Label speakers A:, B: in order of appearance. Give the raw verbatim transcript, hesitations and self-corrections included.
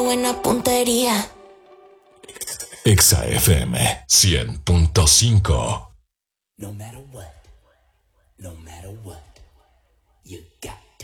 A: buena puntería.
B: Exa F M cien punto cinco.
C: No matter what, no matter what, you